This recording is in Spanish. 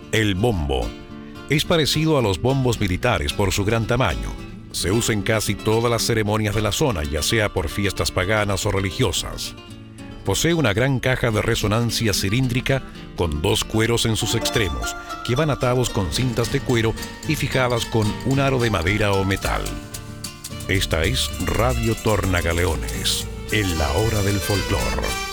El bombo. Es parecido a los bombos militares por su gran tamaño. Se usa en casi todas las ceremonias de la zona, ya sea por fiestas paganas o religiosas. Posee una gran caja de resonancia cilíndrica con 2 cueros en sus extremos, que van atados con cintas de cuero y fijadas con un aro de madera o metal. Esta es Radio Tornagaleones, en la hora del folclore.